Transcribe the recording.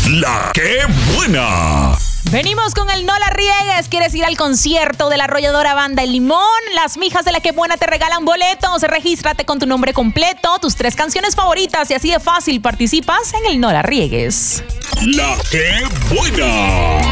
La que buena. Venimos con el No la riegues. ¿Quieres ir al concierto de la arrolladora banda El Limón? Las mijas de La que buena te regalan boletos. Regístrate con tu nombre completo, tus 3 canciones favoritas y así de fácil participas en el No la riegues. La que buena.